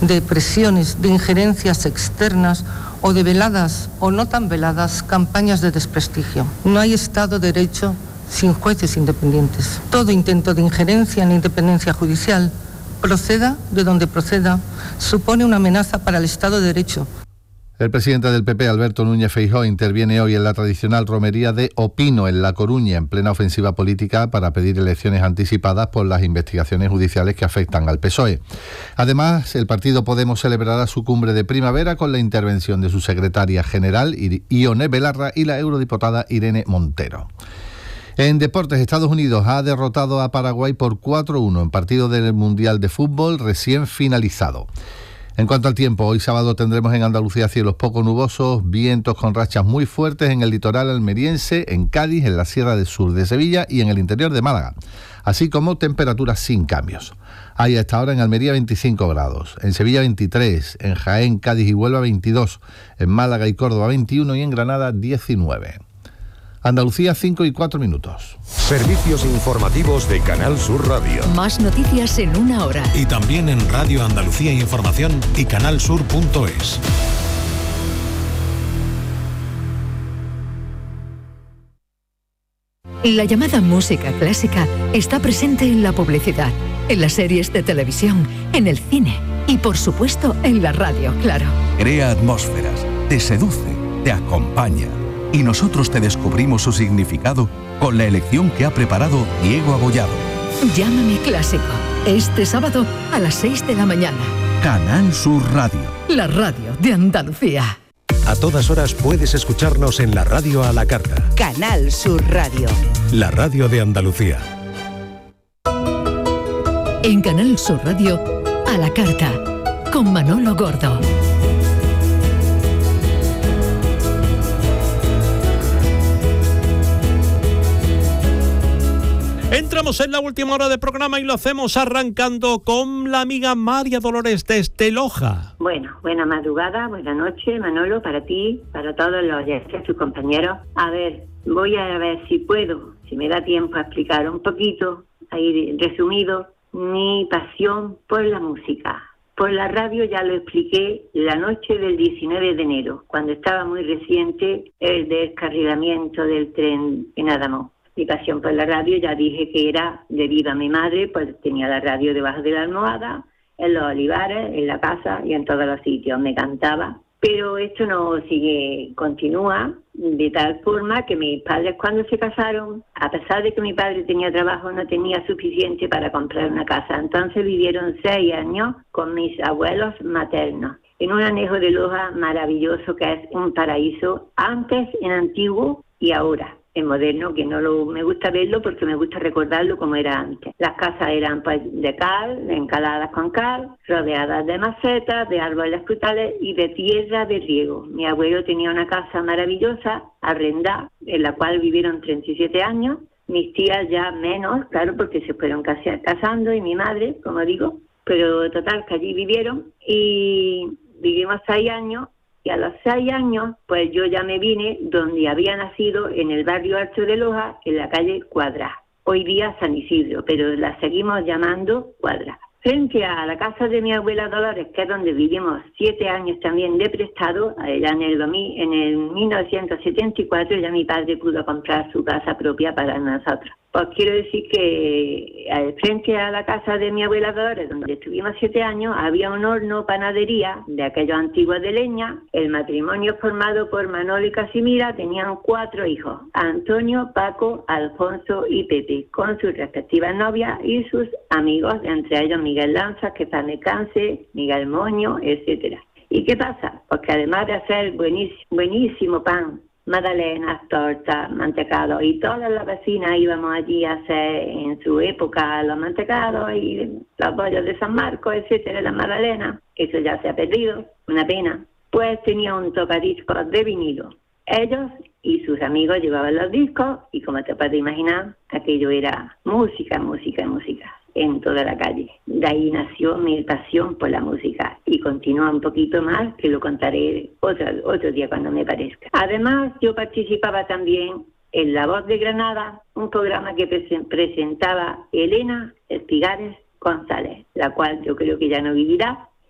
de presiones, de injerencias externas o de veladas o no tan veladas campañas de desprestigio. No hay Estado de Derecho sin jueces independientes. Todo intento de injerencia en la independencia judicial, proceda de donde proceda, supone una amenaza para el Estado de Derecho. El presidente del PP, Alberto Núñez Feijóo, interviene hoy en la tradicional romería de Opino, en La Coruña, en plena ofensiva política para pedir elecciones anticipadas por las investigaciones judiciales que afectan al PSOE. Además, el partido Podemos celebrará su cumbre de primavera con la intervención de su secretaria general, Ione Belarra, y la eurodiputada Irene Montero. En deportes, Estados Unidos ha derrotado a Paraguay por 4-1 en partido del Mundial de Fútbol recién finalizado. En cuanto al tiempo, hoy sábado tendremos en Andalucía cielos poco nubosos, vientos con rachas muy fuertes en el litoral almeriense, en Cádiz, en la Sierra del Sur de Sevilla y en el interior de Málaga, así como temperaturas sin cambios. Hay a esta hora en Almería 25 grados, en Sevilla 23, en Jaén, Cádiz y Huelva 22, en Málaga y Córdoba 21 y en Granada 19. Andalucía, 5:04. Servicios informativos de Canal Sur Radio. Más noticias en una hora. Y también en Radio Andalucía Información y canalsur.es. La llamada música clásica está presente en la publicidad, en las series de televisión, en el cine y, por supuesto, en la radio, claro. Crea atmósferas, te seduce, te acompaña. Y nosotros te descubrimos su significado con la elección que ha preparado Diego Abollado. Llámame Clásico, este sábado a las 6 de la mañana. Canal Sur Radio. La radio de Andalucía. A todas horas puedes escucharnos en la radio a la carta. Canal Sur Radio. La radio de Andalucía. En Canal Sur Radio, a la carta, con Manolo Gordo. Entramos en la última hora de programa y lo hacemos arrancando con la amiga María Dolores desde Loja. Bueno, buena madrugada, buena noche, Manolo, para ti, para todos los oyentes, tus compañeros. A ver, voy a ver si puedo, si me da tiempo a explicar un poquito, ahí resumido, mi pasión por la música. Por la radio ya lo expliqué la noche del 19 de enero, cuando estaba muy reciente el descarrilamiento del tren en Adamó. Mi pasión por la radio ya dije que era debido a mi madre, pues tenía la radio debajo de la almohada, en los olivares, en la casa y en todos los sitios. Me cantaba. Pero esto no continúa de tal forma que mis padres cuando se casaron, a pesar de que mi padre tenía trabajo, no tenía suficiente para comprar una casa. Entonces vivieron 6 años con mis abuelos maternos, en un anejo de Loja maravilloso que es un paraíso, antes en antiguo y ahora en moderno, que me gusta verlo porque me gusta recordarlo como era antes. Las casas eran pues de cal, encaladas con cal, rodeadas de macetas, de árboles frutales y de tierra de riego. Mi abuelo tenía una casa maravillosa, arrendada, en la cual vivieron 37 años. Mis tías ya menos, claro, porque se fueron casando, y mi madre, como digo, pero total que allí vivieron y vivimos 6 años. Y a los 6 años, pues yo ya me vine donde había nacido, en el barrio Alto de Loja, en la calle Cuadra. Hoy día San Isidro, pero la seguimos llamando Cuadra. Frente a la casa de mi abuela Dolores, que es donde vivimos 7 años también de prestado, allá en el 1974 ya mi padre pudo comprar su casa propia para nosotros. Pues quiero decir que frente a la casa de mi abuela Dolores, donde estuvimos 7 años, había un horno panadería de aquellos antiguos de leña. El matrimonio formado por Manolo y Casimira tenían 4 hijos: Antonio, Paco, Alfonso y Pepe, con sus respectivas novias y sus amigos, entre ellos Miguel Lanza, que para descanse, Miguel Moño, etcétera. ¿Y qué pasa? Pues que además de hacer buenísimo pan, magdalenas, tortas, mantecados, y todas las vecinas íbamos allí a hacer en su época los mantecados y los bollos de San Marcos, etcétera, las magdalenas. Eso ya se ha perdido, una pena. Pues tenía un tocadiscos de vinilo. Ellos y sus amigos llevaban los discos y, como te puedes imaginar, aquello era música en toda la calle. De ahí nació mi pasión por la música y continúa un poquito más, que lo contaré otro día cuando me parezca. Además, yo participaba también en La Voz de Granada, un programa que presentaba Elena Espigares González, la cual yo creo que ya no vivirá,